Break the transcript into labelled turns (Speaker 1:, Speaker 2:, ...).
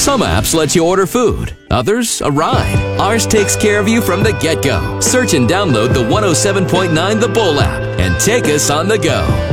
Speaker 1: Some apps let you order food, others a ride. Ours takes care of you from the get-go. Search and download the 107.9 The Bull app and take us on the go.